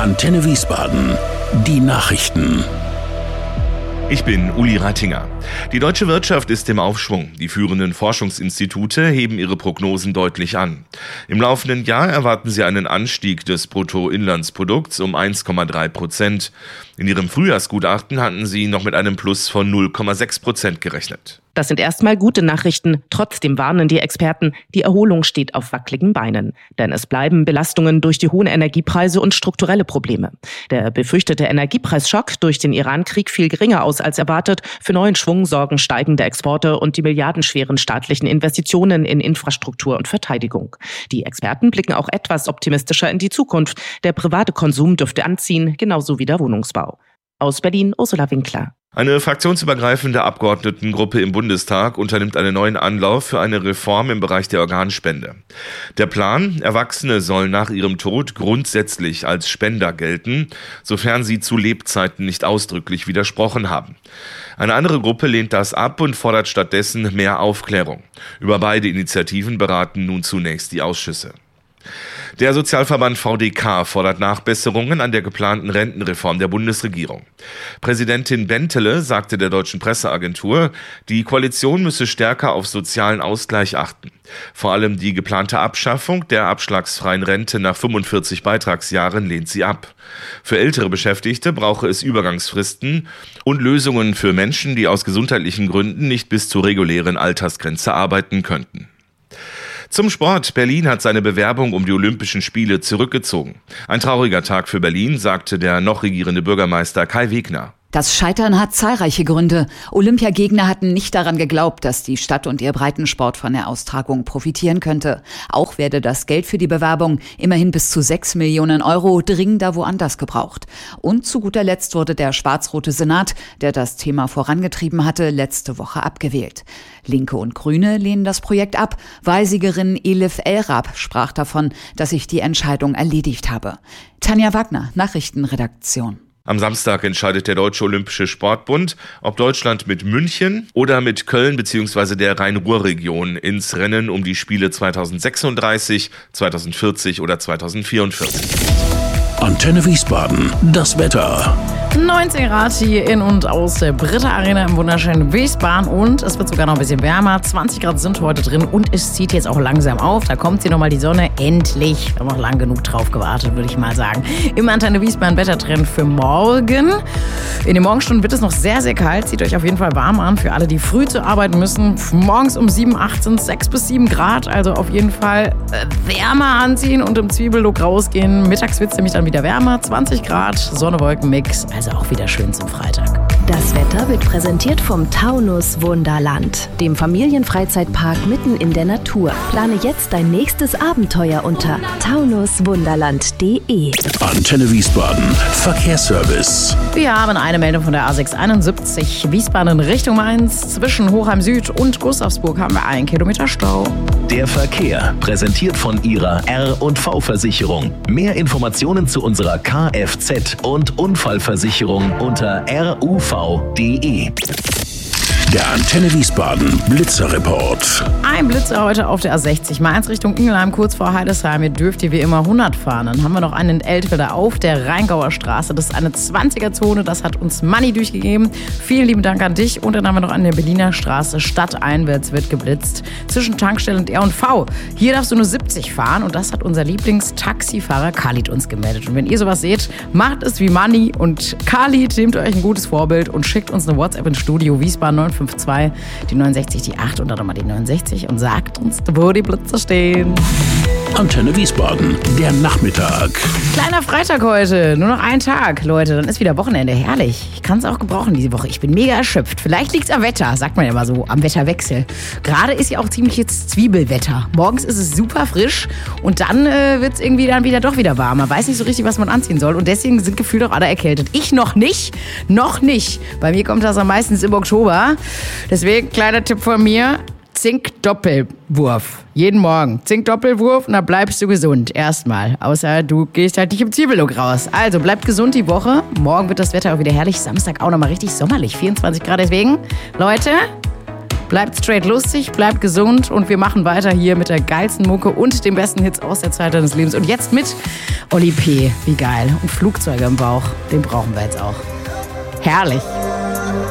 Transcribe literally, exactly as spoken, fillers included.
Antenne Wiesbaden. Die Nachrichten. Ich bin Uli Reitinger. Die deutsche Wirtschaft ist im Aufschwung. Die führenden Forschungsinstitute heben ihre Prognosen deutlich an. Im laufenden Jahr erwarten sie einen Anstieg des Bruttoinlandsprodukts um eins Komma drei Prozent. In ihrem Frühjahrsgutachten hatten sie noch mit einem Plus von null Komma sechs Prozent gerechnet. Das sind erstmal gute Nachrichten. Trotzdem warnen die Experten, die Erholung steht auf wackeligen Beinen. Denn es bleiben Belastungen durch die hohen Energiepreise und strukturelle Probleme. Der befürchtete Energiepreisschock durch den Iran-Krieg fiel geringer aus als erwartet. Für neuen Schwung sorgen steigende Exporte und die milliardenschweren staatlichen Investitionen in Infrastruktur und Verteidigung. Die Experten blicken auch etwas optimistischer in die Zukunft. Der private Konsum dürfte anziehen, genauso wie der Wohnungsbau. Aus Berlin, Ursula Winkler. Eine fraktionsübergreifende Abgeordnetengruppe im Bundestag unternimmt einen neuen Anlauf für eine Reform im Bereich der Organspende. Der Plan: Erwachsene sollen nach ihrem Tod grundsätzlich als Spender gelten, sofern sie zu Lebzeiten nicht ausdrücklich widersprochen haben. Eine andere Gruppe lehnt das ab und fordert stattdessen mehr Aufklärung. Über beide Initiativen beraten nun zunächst die Ausschüsse. Der Sozialverband V D K fordert Nachbesserungen an der geplanten Rentenreform der Bundesregierung. Präsidentin Bentele sagte der Deutschen Presseagentur, die Koalition müsse stärker auf sozialen Ausgleich achten. Vor allem die geplante Abschaffung der abschlagsfreien Rente nach fünfundvierzig Beitragsjahren lehnt sie ab. Für ältere Beschäftigte brauche es Übergangsfristen und Lösungen für Menschen, die aus gesundheitlichen Gründen nicht bis zur regulären Altersgrenze arbeiten könnten. Zum Sport. Berlin hat seine Bewerbung um die Olympischen Spiele zurückgezogen. Ein trauriger Tag für Berlin, sagte der noch regierende Bürgermeister Kai Wegner. Das Scheitern hat zahlreiche Gründe. Olympiagegner hatten nicht daran geglaubt, dass die Stadt und ihr Breitensport von der Austragung profitieren könnte. Auch werde das Geld für die Bewerbung, immerhin bis zu sechs Millionen Euro, dringender woanders gebraucht. Und zu guter Letzt wurde der schwarz-rote Senat, der das Thema vorangetrieben hatte, letzte Woche abgewählt. Linke und Grüne lehnen das Projekt ab. Wahlsiegerin Elif El-Rab sprach davon, dass sich die Entscheidung erledigt habe. Tanja Wagner, Nachrichtenredaktion. Am Samstag entscheidet der Deutsche Olympische Sportbund, ob Deutschland mit München oder mit Köln bzw. der Rhein-Ruhr-Region ins Rennen um die Spiele zweitausendsechsunddreißig, zweitausendvierzig oder zweitausendvierundvierzig. Antenne Wiesbaden, das Wetter. neunzehn Grad hier in und aus der Britta Arena im wunderschönen Wiesbaden und es wird sogar noch ein bisschen wärmer. zwanzig Grad sind heute drin und es zieht jetzt auch langsam auf. Da kommt hier nochmal die Sonne. Endlich. Wir haben auch lang genug drauf gewartet, würde ich mal sagen. Im Antenne Wiesbaden Wettertrend für morgen. In den Morgenstunden wird es noch sehr, sehr kalt. Zieht euch auf jeden Fall warm an für alle, die früh zur Arbeit müssen. Morgens um sieben, acht sind es sechs bis sieben Grad. Also auf jeden Fall wärmer anziehen und im Zwiebellook rausgehen. Mittags wird es nämlich dann wieder wärmer. zwanzig Grad, Sonne-Wolken-Mix. Also auch wieder schön zum Freitag. Das Wetter wird präsentiert vom Taunus Wunderland, dem Familienfreizeitpark mitten in der Natur. Plane jetzt dein nächstes Abenteuer unter taunus wunderland punkt de. Antenne Wiesbaden, Verkehrsservice. Wir haben eine Meldung von der A sechs einundsiebzig Wiesbaden Richtung Mainz. Zwischen Hochheim Süd und Gustavsburg haben wir einen Kilometer Stau. Der Verkehr, präsentiert von Ihrer R und V-Versicherung. Mehr Informationen zu unserer Kfz- und Unfallversicherung unter r u v punkt de. Der Antenne Wiesbaden Blitzerreport. Ein Blitzer heute auf der A sechzig Mainz Richtung Ingelheim, kurz vor Heidesheim. Ihr dürft ihr wie immer hundert fahren. Dann haben wir noch einen Eltwiller auf der Rheingauer Straße. Das ist eine zwanziger-Zone, das hat uns Manni durchgegeben. Vielen lieben Dank an dich. Und dann haben wir noch an der Berliner Straße stadteinwärts wird geblitzt. Zwischen Tankstelle und R und V. Hier darfst du nur siebzig fahren und das hat unser Lieblingstaxifahrer Khalid uns gemeldet. Und wenn ihr sowas seht, macht es wie Manni und Khalid, nehmt euch ein gutes Vorbild und schickt uns eine WhatsApp ins Studio Wiesbaden neun fünf zwei, die neunundsechzig, die acht und dann nochmal die neunundsechzig und sagt uns, wo die Blitze stehen. Antenne Wiesbaden, der Nachmittag. Kleiner Freitag heute, nur noch ein Tag, Leute, dann ist wieder Wochenende, herrlich. Ich kann es auch gebrauchen diese Woche, ich bin mega erschöpft. Vielleicht liegt es am Wetter, sagt man ja mal so, am Wetterwechsel. Gerade ist ja auch ziemlich jetzt Zwiebelwetter. Morgens ist es super frisch und dann äh, wird es irgendwie dann wieder doch wieder warm. Man weiß nicht so richtig, was man anziehen soll und deswegen sind gefühlt auch alle erkältet. Ich noch nicht, noch nicht. Bei mir kommt das am meisten im Oktober. Deswegen, kleiner Tipp von mir, Zink-Doppelwurf. Jeden Morgen. Zink-Doppelwurf und dann bleibst du gesund. Erstmal. Außer du gehst halt nicht im Zwiebellook raus. Also bleibt gesund die Woche. Morgen wird das Wetter auch wieder herrlich. Samstag auch nochmal richtig sommerlich. vierundzwanzig Grad. Deswegen, Leute, Bleibt straight lustig, bleibt gesund und wir machen weiter hier mit der geilsten Mucke und den besten Hits aus der Zeit deines Lebens. Und jetzt mit Oli P. Wie geil. Und Flugzeuge im Bauch, den brauchen wir jetzt auch. Herrlich.